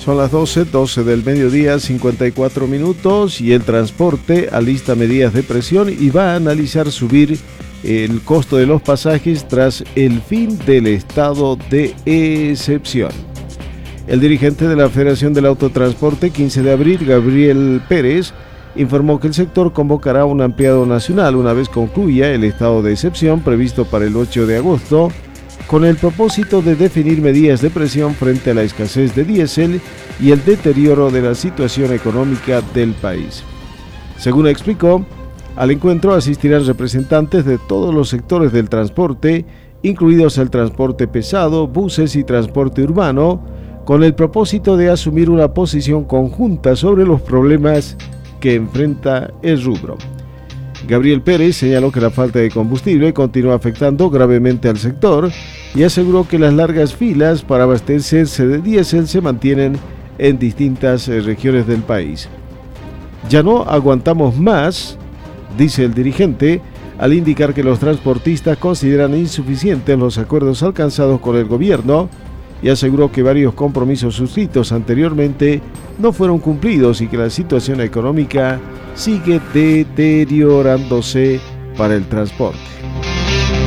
Son las 12 del mediodía, 54 minutos, y el transporte alista medidas de presión y va a analizar subir el costo de los pasajes tras el fin del estado de excepción. El dirigente de la Federación del Autotransporte 15 de abril, Gabriel Pérez, informó que el sector convocará un ampliado nacional una vez concluya el estado de excepción previsto para el 8 de agosto, con el propósito de definir medidas de presión frente a la escasez de diésel y el deterioro de la situación económica del país. Según explicó, al encuentro asistirán representantes de todos los sectores del transporte, incluidos el transporte pesado, buses y transporte urbano, con el propósito de asumir una posición conjunta sobre los problemas que enfrenta el rubro. Gabriel Pérez señaló que la falta de combustible continúa afectando gravemente al sector y aseguró que las largas filas para abastecerse de diésel se mantienen en distintas regiones del país. Ya no aguantamos más, dice el dirigente, al indicar que los transportistas consideran insuficientes los acuerdos alcanzados con el gobierno, y aseguró que varios compromisos suscritos anteriormente no fueron cumplidos y que la situación económica sigue deteriorándose para el transporte.